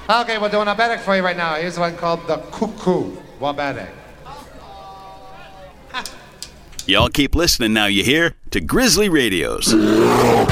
Okay, we're doing a Waberek for you right now. Here's one called the Cuckoo Waberek. Y'all keep listening now, you hear? To Grizzly Radios.